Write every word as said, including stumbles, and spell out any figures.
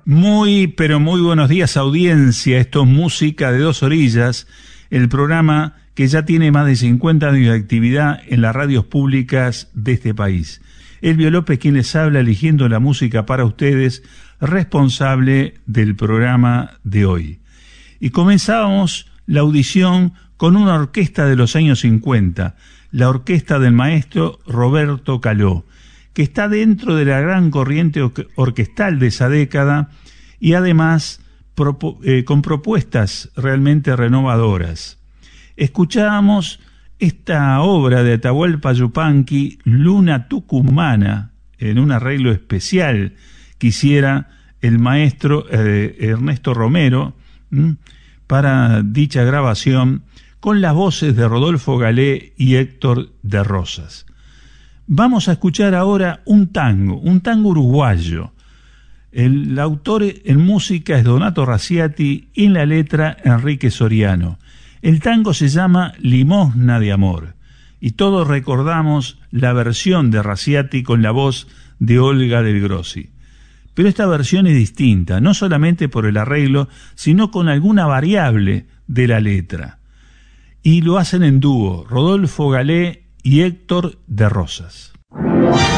Muy, pero muy buenos días, audiencia. Esto es Música de Dos Orillas, el programa que ya tiene más de cincuenta años de actividad en las radios públicas de este país. Elvio López, quien les habla, eligiendo la música para ustedes, responsable del programa de hoy. Y comenzábamos la audición con una orquesta de los años cincuenta, la orquesta del maestro Roberto Caló, que está dentro de la gran corriente orquestal de esa década y además propo- eh, con propuestas realmente renovadoras. Escuchábamos esta obra de Atahualpa Yupanqui, Luna Tucumana, en un arreglo especial que hiciera el maestro eh, Ernesto Romero ¿m? para dicha grabación, con las voces de Rodolfo Galé y Héctor de Rosas. Vamos a escuchar ahora un tango, un tango uruguayo. El autor en música es Donato Raciati y en la letra Enrique Soriano. El tango se llama Limosna de Amor y todos recordamos la versión de Raciati con la voz de Olga del Grossi. Pero esta versión es distinta, no solamente por el arreglo, sino con alguna variable de la letra. Y lo hacen en dúo, Rodolfo Galé y Héctor de Rosas.